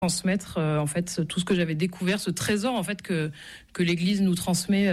transmettre en fait tout ce que j'avais découvert, ce trésor en fait que l'Église nous transmet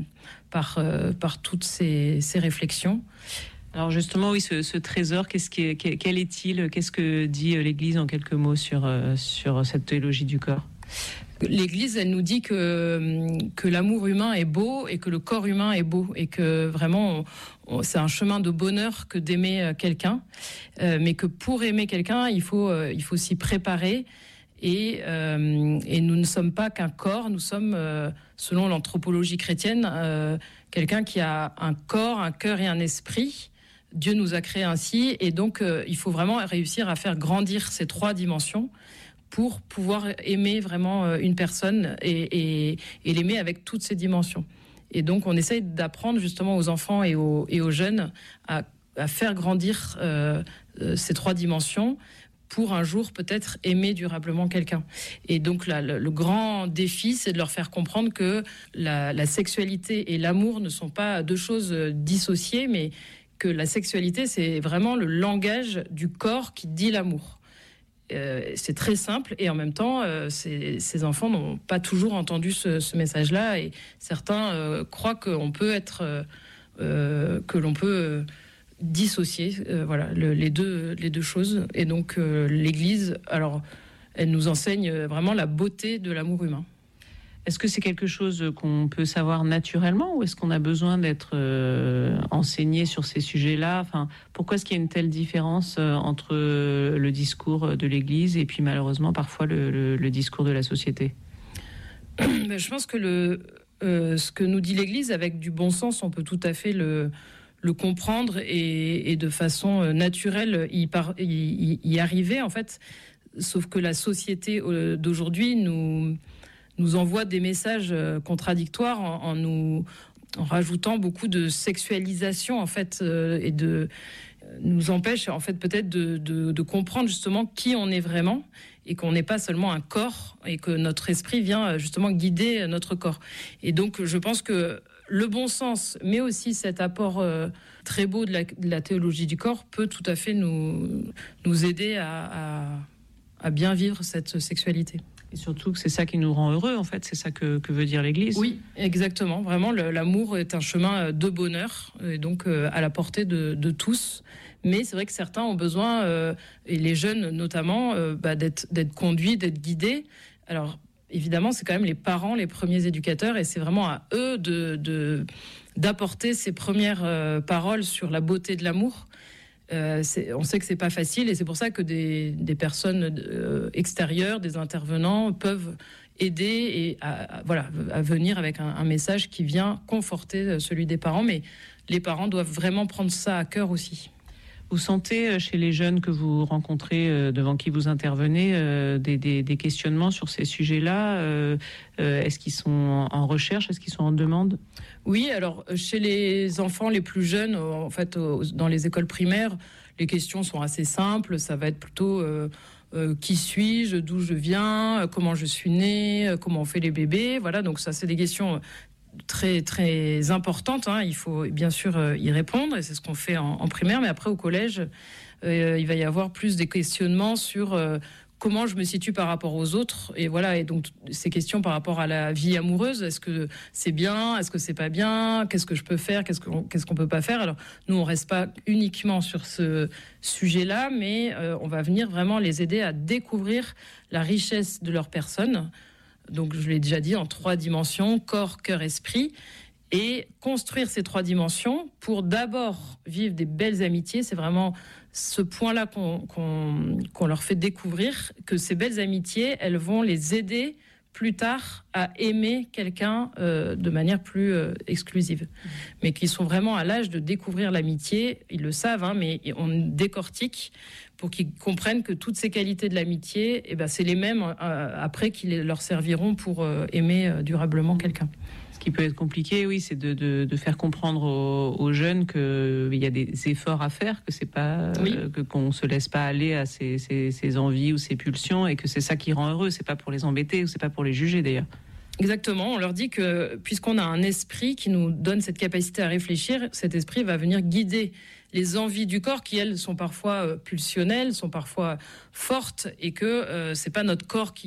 par toutes ces réflexions. Alors justement, oui, ce trésor, quel est-il ? Qu'est-ce que dit l'Église en quelques mots sur cette théologie du corps ? L'Église, elle nous dit que l'amour humain est beau et que le corps humain est beau et que vraiment c'est un chemin de bonheur que d'aimer quelqu'un, mais que pour aimer quelqu'un, il faut s'y préparer. Et nous ne sommes pas qu'un corps, nous sommes, selon l'anthropologie chrétienne, quelqu'un qui a un corps, un cœur et un esprit. Dieu nous a créés ainsi, et donc il faut vraiment réussir à faire grandir ces trois dimensions pour pouvoir aimer vraiment une personne et l'aimer avec toutes ces dimensions. Et donc on essaye d'apprendre justement aux enfants et aux jeunes à faire grandir ces trois dimensions pour un jour peut-être aimer durablement quelqu'un. Et donc le grand défi, c'est de leur faire comprendre que la sexualité et l'amour ne sont pas deux choses dissociées, mais que la sexualité, c'est vraiment le langage du corps qui dit l'amour. C'est très simple, et en même temps, ces enfants n'ont pas toujours entendu ce message-là, et certains croient qu'on peut être, que l'on peut dissocier, voilà, les deux choses. Et donc l'Église, alors, elle nous enseigne vraiment la beauté de l'amour humain. Est-ce que c'est quelque chose qu'on peut savoir naturellement, ou est-ce qu'on a besoin d'être enseigné sur ces sujets-là ? Enfin, pourquoi est-ce qu'il y a une telle différence entre le discours de l'Église et puis malheureusement parfois le discours de la société ? Je pense que ce que nous dit l'Église, avec du bon sens, on peut tout à fait le comprendre et de façon naturelle y arriver, en fait. Sauf que la société d'aujourd'hui nous envoie des messages contradictoires en rajoutant beaucoup de sexualisation, en fait, et nous empêche, en fait, peut-être de comprendre justement qui on est vraiment, et qu'on n'est pas seulement un corps, et que notre esprit vient justement guider notre corps. Et donc, je pense que le bon sens, mais aussi cet apport très beau de la théologie du corps peut tout à fait nous aider à bien vivre cette sexualité. Et surtout que c'est ça qui nous rend heureux, en fait, c'est ça que veut dire l'Église. Oui, exactement. Vraiment, l'amour est un chemin de bonheur, et donc à la portée de tous. Mais c'est vrai que certains ont besoin, et les jeunes notamment, d'être conduits, d'être guidés. Alors, évidemment, c'est quand même les parents, les premiers éducateurs, et c'est vraiment à eux d'apporter ces premières paroles sur la beauté de l'amour. On sait que c'est pas facile, et c'est pour ça que des personnes extérieures, des intervenants peuvent aider et à venir avec un message qui vient conforter celui des parents, mais les parents doivent vraiment prendre ça à cœur aussi. Vous sentez chez les jeunes que vous rencontrez, devant qui vous intervenez, des questionnements sur ces sujets-là ? Est-ce qu'ils sont en recherche ? Est-ce qu'ils sont en demande ? Oui, alors chez les enfants les plus jeunes, en fait, dans les écoles primaires, les questions sont assez simples. Ça va être plutôt qui suis-je, d'où je viens, comment je suis né, comment on fait les bébés. Voilà, donc ça, c'est des questions très très importante, hein. Il faut bien sûr y répondre, et c'est ce qu'on fait en primaire, mais après au collège il va y avoir plus des questionnements sur comment je me situe par rapport aux autres, et voilà, et donc ces questions par rapport à la vie amoureuse, est-ce que c'est bien, est-ce que c'est pas bien, qu'est-ce que je peux faire, qu'est-ce qu'on peut pas faire. Alors nous, on reste pas uniquement sur ce sujet-là, mais on va venir vraiment les aider à découvrir la richesse de leur personne. Donc, je l'ai déjà dit, en 3 dimensions, corps, cœur, esprit, et construire ces 3 dimensions pour d'abord vivre des belles amitiés. C'est vraiment ce point-là qu'on leur fait découvrir, que ces belles amitiés, elles vont les aider plus tard à aimer quelqu'un de manière plus exclusive. Mais qu'ils sont vraiment à l'âge de découvrir l'amitié. Ils le savent, hein, mais on décortique pour qu'ils comprennent que toutes ces qualités de l'amitié, c'est les mêmes après qui leur serviront pour aimer durablement quelqu'un. Ce qui peut être compliqué, oui, c'est de faire comprendre aux jeunes qu'il y a des efforts à faire, que c'est pas qu'on se laisse pas aller à ses envies ou ses pulsions, et que c'est ça qui rend heureux. C'est pas pour les embêter, ou c'est pas pour les juger d'ailleurs. Exactement, on leur dit que puisqu'on a un esprit qui nous donne cette capacité à réfléchir, cet esprit va venir guider les envies du corps qui, elles, sont parfois pulsionnelles, sont parfois fortes, et que c'est pas notre corps